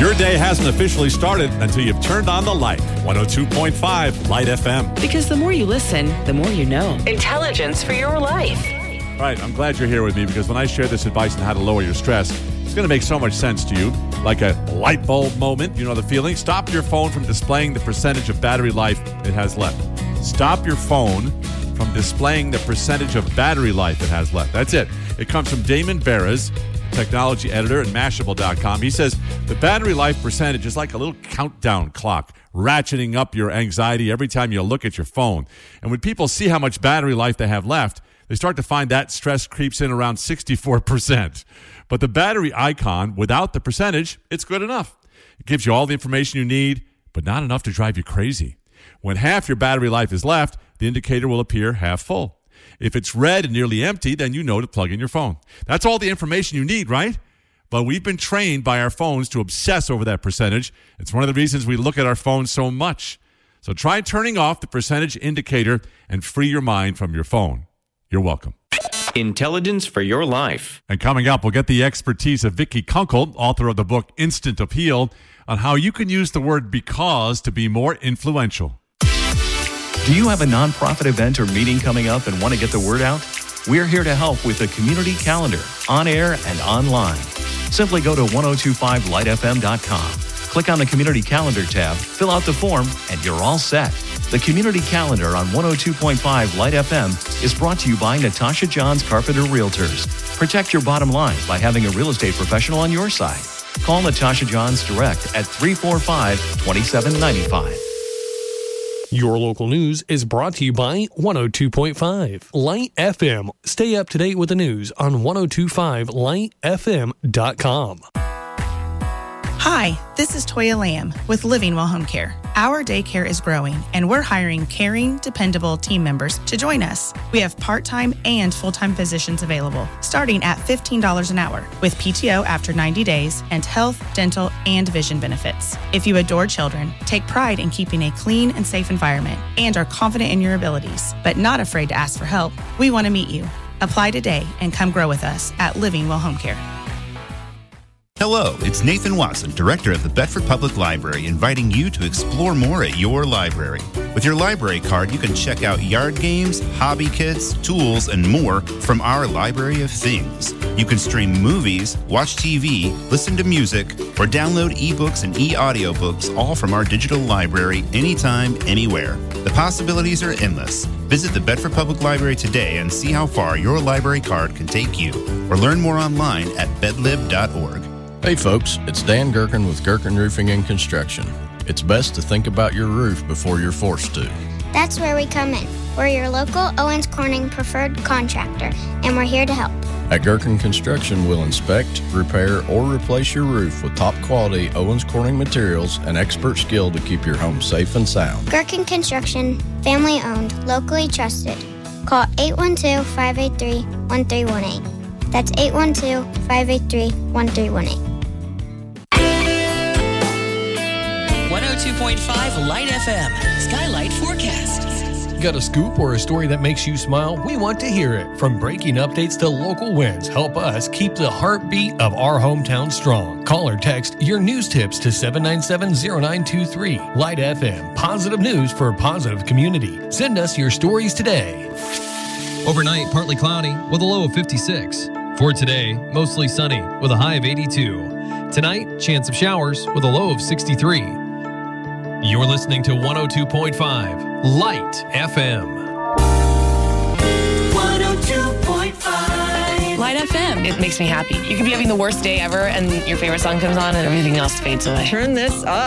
Your day hasn't officially started until you've turned on the light. 102.5 Light FM. Because the more you listen, the more you know. Intelligence for your life. All right, I'm glad you're here with me because when I share this advice on how to lower your stress, it's going to make so much sense to you. Like a light bulb moment, you know the feeling? Stop your phone from displaying the percentage of battery life it has left. Stop your phone from displaying the percentage of battery life it has left. That's it. It comes from Damon Barras, technology editor at Mashable.com. He says the battery life percentage is like a little countdown clock, ratcheting up your anxiety every time you look at your phone. And when people see how much battery life they have left, they start to find that stress creeps in around 64%. But the battery icon, without the percentage, it's good enough. It gives you all the information you need, but not enough to drive you crazy. When half your battery life is left, the indicator will appear half full. If it's red and nearly empty, then you know to plug in your phone. That's all the information you need, right? But we've been trained by our phones to obsess over that percentage. It's one of the reasons we look at our phones so much. So try turning off the percentage indicator and free your mind from your phone. You're welcome. Intelligence for your life. And coming up, we'll get the expertise of Vicki Kunkel, author of the book Instant Appeal, on how you can use the word because to be more influential. Do you have a nonprofit event or meeting coming up and want to get the word out? We're here to help with a community calendar, on air and online. Simply go to 1025lightfm.com. Click on the Community Calendar tab, fill out the form, and you're all set. The Community Calendar on 102.5 Light FM is brought to you by Natasha Johns Carpenter Realtors. Protect your bottom line by having a real estate professional on your side. Call Natasha Johns direct at 345-2795. Your local news is brought to you by 102.5 Light FM. Stay up to date with the news on 1025lightfm.com. Hi, this is Toya Lamb with Living Well Home Care. Our daycare is growing, and we're hiring caring, dependable team members to join us. We have part-time and full-time positions available, starting at $15 an hour, with PTO after 90 days and health, dental, and vision benefits. If you adore children, take pride in keeping a clean and safe environment, and are confident in your abilities, but not afraid to ask for help, we want to meet you. Apply today and come grow with us at Living Well Home Care. Hello, it's Nathan Watson, Director of the Bedford Public Library, inviting you to explore more at your library. With your library card, you can check out yard games, hobby kits, tools, and more from our library of things. You can stream movies, watch TV, listen to music, or download ebooks and e-audiobooks, all from our digital library anytime, anywhere. The possibilities are endless. Visit the Bedford Public Library today and see how far your library card can take you, or learn more online at bedlib.org. Hey folks, it's Dan Gherkin with Gherkin Roofing and Construction. It's best to think about your roof before you're forced to. That's where we come in. We're your local Owens Corning preferred contractor, and we're here to help. At Gherkin Construction, we'll inspect, repair, or replace your roof with top quality Owens Corning materials and expert skill to keep your home safe and sound. Gherkin Construction, family owned, locally trusted. Call 812-583-1318. That's 812-583-1318. 102.5 Light FM. Skylight Forecast. Got a scoop or a story that makes you smile? We want to hear it. From breaking updates to local wins, help us keep the heartbeat of our hometown strong. Call or text your news tips to 797-0923. Light FM. Positive news for a positive community. Send us your stories today. Overnight, partly cloudy with a low of 56. For today, mostly sunny with a high of 82. Tonight, chance of showers with a low of 63. You're listening to 102.5 Light FM. 102.5 Light FM. It makes me happy. You could be having the worst day ever and your favorite song comes on and everything else fades away. Turn this up.